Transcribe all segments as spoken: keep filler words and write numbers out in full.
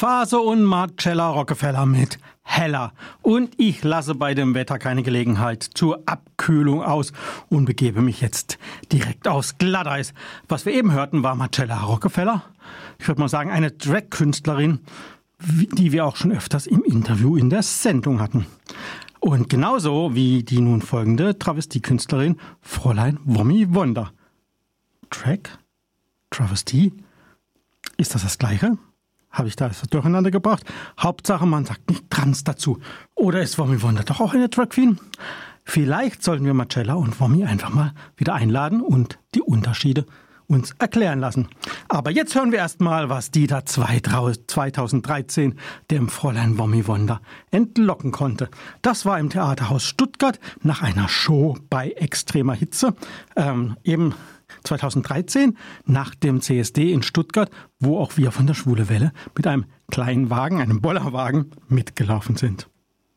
Faso und Marcella Rockefeller mit Hella. Und ich lasse bei dem Wetter keine Gelegenheit zur Abkühlung aus und begebe mich jetzt direkt aufs Glatteis. Was wir eben hörten, war Marcella Rockefeller. Ich würde mal sagen, eine Drag-Künstlerin, die wir auch schon öfters im Interview in der Sendung hatten. Und genauso wie die nun folgende Travestiekünstlerin Fräulein Wommi Wonder. Drag? Travestie? Ist das das Gleiche? Habe ich da etwas durcheinander gebracht? Hauptsache, man sagt nicht trans dazu. Oder ist Wommi Wonder doch auch eine Drag Queen? Vielleicht sollten wir Marcella und Wommi einfach mal wieder einladen und die Unterschiede uns erklären lassen. Aber jetzt hören wir erst mal, was Dieter zweitausenddreizehn dem Fräulein Wommi Wonder entlocken konnte. Das war im Theaterhaus Stuttgart nach einer Show bei extremer Hitze. Ähm, eben zweitausenddreizehn nach dem C S D in Stuttgart, wo auch wir von der Schwule Welle mit einem kleinen Wagen, einem Bollerwagen, mitgelaufen sind.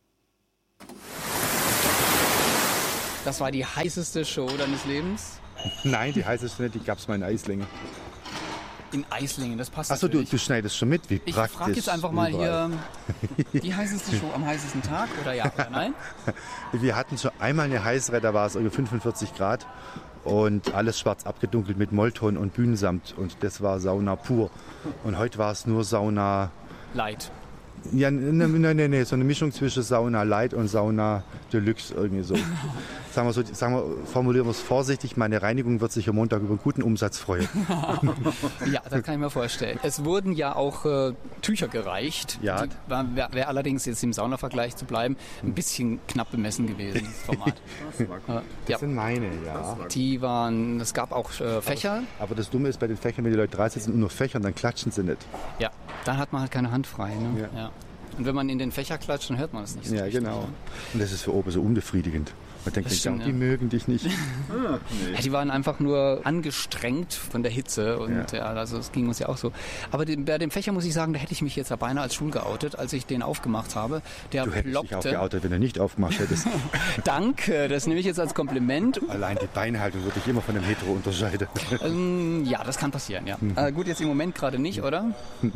Das war die heißeste Show deines Lebens? Nein, die heißeste nicht, die gab es mal in Eislingen. In Eislingen, das passt. Achso, du, du schneidest schon mit, wie ich praktisch. Ich frage jetzt einfach mal überall. Hier, die heißeste Show am heißesten Tag, oder ja oder nein? Wir hatten schon einmal eine heißere, da war es irgendwie fünfundvierzig Grad und alles schwarz abgedunkelt mit Mollton und Bühnensamt und das war Sauna pur. Und heute war es nur Sauna... Light. Ja, nein, nein, nein, nee, so eine Mischung zwischen Sauna Light und Sauna Deluxe irgendwie so. Sagen wir so, sagen wir, formulieren wir es vorsichtig, meine Reinigung wird sich am Montag über einen guten Umsatz freuen. Ja, das kann ich mir vorstellen. Es wurden ja auch äh, Tücher gereicht. Ja. Wäre wär allerdings jetzt im Saunavergleich zu bleiben, ein bisschen knapp bemessen gewesen, das Format. Das, war das ja. sind meine, ja. Die waren, es gab auch äh, Fächer. Aber, aber das Dumme ist bei den Fächern, wenn die Leute dran sitzen und nur Fächern, dann klatschen sie nicht. Ja, dann hat man halt keine Hand frei. Ne? Ja. Ja. Und wenn man in den Fächer klatscht, dann hört man es nicht so. Ja, richtig, genau. Ne? Und das ist für oben so unbefriedigend. Man denkt, stimmt, die ja. mögen dich nicht. Ah, nee. Ja, die waren einfach nur angestrengt von der Hitze und ja, ja also es ging uns ja auch so. Aber den, bei dem Fächer muss ich sagen, da hätte ich mich jetzt beinahe als schwul geoutet, als ich den aufgemacht habe. Der du hättest ploppte. dich auch geoutet, wenn du nicht aufgemacht hättest. Danke, das nehme ich jetzt als Kompliment. Allein die Beinhaltung würde ich immer von dem Hetero unterscheiden. Ähm, ja, das kann passieren, ja. Mhm. Äh, gut, jetzt im Moment gerade nicht, oder?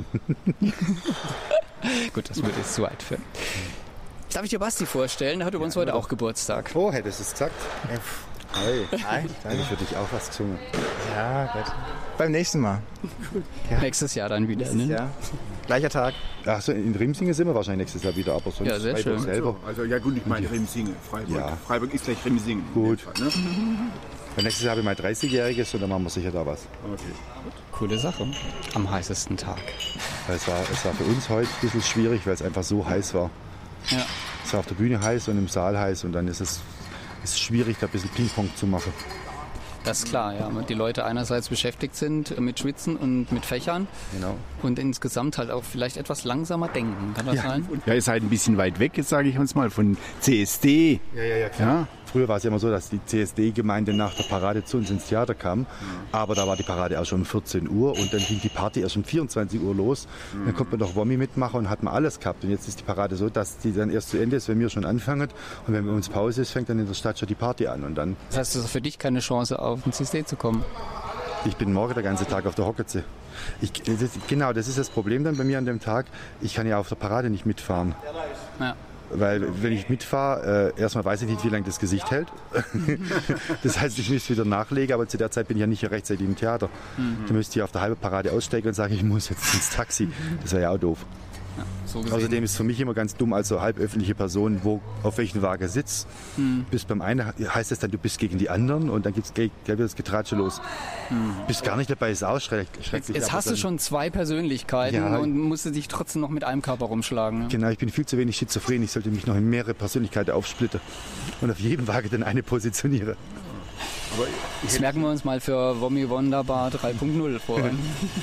Gut, das würde jetzt zu weit führen. Darf ich dir Basti vorstellen? Der hat übrigens ja, heute auch Geburtstag. Oh, hättest du es gesagt? Hey. Hi. Ich würde dich auch was gesungen. Ja, gut. Beim nächsten Mal. Ja. Nächstes Jahr dann wieder, nächstes ne? Jahr. Gleicher Tag. Achso, in Rimsingen sind wir wahrscheinlich nächstes Jahr wieder, aber sonst ja, sehr schön. selber. Also ja gut, ich meine Rimsingen. Freiburg. Ja. Freiburg ist gleich Rimsingen. Gut. Fall, ne? Und nächstes Jahr habe ich mein dreißigjähriges und dann machen wir sicher da was. Okay. Coole Sache. Am heißesten Tag. Es war, es war für uns heute ein bisschen schwierig, weil es einfach so heiß war. Ja. Es war auf der Bühne heiß und im Saal heiß und dann ist es ist schwierig, da ein bisschen Ping-Pong zu machen. Das ist klar, ja. Die Leute einerseits beschäftigt sind mit Schwitzen und mit Fächern. Genau. Und insgesamt halt auch vielleicht etwas langsamer denken. Kann das ja. sein? Ja, ist halt ein bisschen weit weg, jetzt sage ich uns mal, von C S D. Ja, ja, ja, klar. Ja. Früher war es ja immer so, dass die C S D-Gemeinde nach der Parade zu uns ins Theater kam. Mhm. Aber da war die Parade auch schon um vierzehn Uhr und dann ging die Party erst um vierundzwanzig Uhr los. Mhm. Dann konnte man doch Wommi mitmachen und hat man alles gehabt. Und jetzt ist die Parade so, dass die dann erst zu Ende ist, wenn wir schon anfangen. Und wenn bei uns Pause ist, fängt dann in der Stadt schon die Party an. Und dann das heißt, es ist für dich keine Chance, auf den C S D zu kommen? Ich bin morgen den ganzen Tag auf der Hocketze. Ich, das, genau, das ist das Problem dann bei mir an dem Tag. Ich kann ja auf der Parade nicht mitfahren. Ja. Weil wenn ich mitfahre, äh, erstmal weiß ich nicht, wie lange das Gesicht hält. Das heißt, ich müsste wieder nachlegen, aber zu der Zeit bin ich ja nicht rechtzeitig im Theater. Mhm. Dann müsste ich auf der halben Parade aussteigen und sagen, ich muss jetzt ins Taxi. Das wäre ja auch doof. Ja, so Außerdem ist es für mich immer ganz dumm, als so halböffentliche Person, wo auf welchen Wagen sitzt. Mhm. Bis beim einen heißt es dann, du bist gegen die anderen und dann gibt's, geht wieder das Getratsche los. Mhm. Bist gar nicht dabei, ist auch schrecklich. Jetzt, jetzt hast du schon zwei Persönlichkeiten ja, und musst dich trotzdem noch mit einem Körper rumschlagen. Ne? Genau, ich bin viel zu wenig schizophren. Ich sollte mich noch in mehrere Persönlichkeiten aufsplittern und auf jeden Wagen dann eine positionieren. Aber das merken wir uns mal für Wommi Wunderbar drei Punkt null vor. Ja.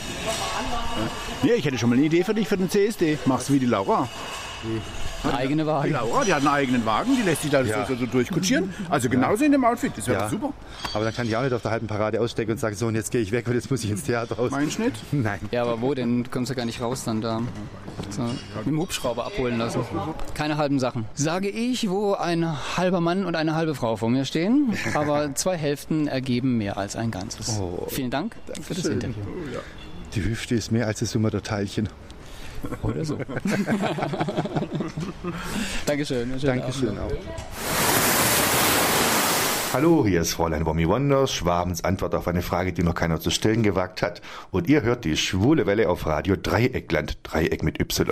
Ja, ich hätte schon mal eine Idee für dich für den C S D. Machst du wie die Laura. Ein eigene Wagen. Die Laura, die hat einen eigenen Wagen, die lässt sich da ja. so, so durchkutschieren. Also genauso ja. in dem Outfit, das wäre ja. super. Aber dann kann ich auch nicht auf der halben Parade aussteigen und sagen, so und jetzt gehe ich weg und jetzt muss ich ins Theater raus. Mein Schnitt? Nein. Ja, aber wo denn? Du kommst ja gar nicht raus dann da. So, mit dem Hubschrauber abholen lassen. Keine halben Sachen. Sage ich, wo ein halber Mann und eine halbe Frau vor mir stehen. Aber zwei Hälften ergeben mehr als ein Ganzes. Oh. Vielen Dank für das Interview. Die Hüfte ist mehr als die Summe der Teilchen. Oder so. Dankeschön. Dankeschön auch. Hallo, hier ist Fräulein Wommi Wonders, Schwabens Antwort auf eine Frage, die noch keiner zu stellen gewagt hat. Und ihr hört die Schwule Welle auf Radio Dreieckland, Dreieck mit Y.